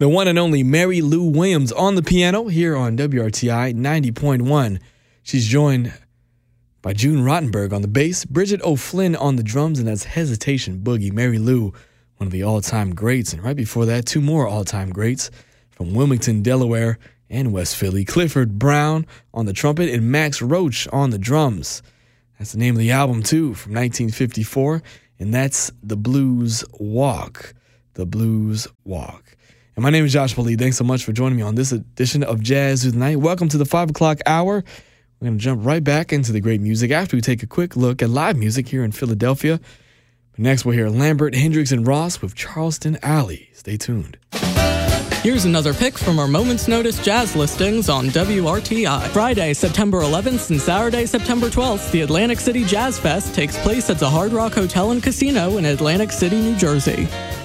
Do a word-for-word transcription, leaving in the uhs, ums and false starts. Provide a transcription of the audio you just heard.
The one and only Mary Lou Williams on the piano here on W R T I ninety point one. She's joined by June Rottenberg on the bass, Bridget O'Flynn on the drums, and that's Hesitation Boogie. Mary Lou, one of the all-time greats. And right before that, two more all-time greats from Wilmington, Delaware, and West Philly. Clifford Brown on the trumpet and Max Roach on the drums. That's the name of the album, too, from nineteen fifty-four, and that's The Blues Walk. The Blues Walk. And my name is Josh Lee. Thanks so much for joining me on this edition of Jazz Through the Night. Welcome to the five o'clock hour. We're going to jump right back into the great music after we take a quick look at live music here in Philadelphia. But next, we'll hear Lambert, Hendricks, and Ross with Charleston Alley. Stay tuned. Here's another pick from our Moment's Notice jazz listings on W R T I. Friday, September eleventh and Saturday, September twelfth, the Atlantic City Jazz Fest takes place at the Hard Rock Hotel and Casino in Atlantic City, New Jersey.